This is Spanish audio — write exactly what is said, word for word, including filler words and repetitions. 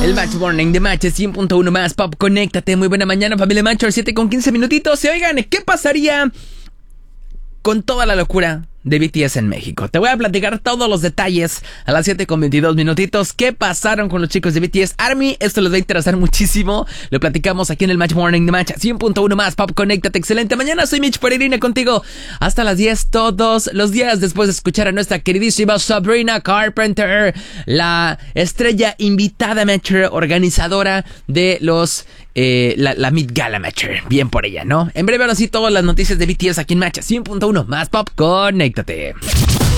El Match Morning de Match cien punto uno más Pop. Conéctate. Muy buena mañana, familia Match. siete con quince minutitos. Y oigan, ¿qué pasaría con toda la locura de B T S en México? Te voy a platicar todos los detalles a las siete con veintidós minutitos. ¿Qué pasaron con los chicos de B T S Army? Esto les va a interesar muchísimo. Lo platicamos aquí en el Match Morning de Match cien punto uno más Pop. Conéctate. Excelente mañana. Soy Mitch Peregrina contigo hasta las diez todos los días, después de escuchar a nuestra queridísima Sabrina Carpenter, la estrella invitada Matcher, organizadora de los eh, la, la Met Gala Matcher. Bien por ella, ¿no? En breve ahora sí todas las noticias de B T S aquí en Match cien punto uno más Pop. Conéctate.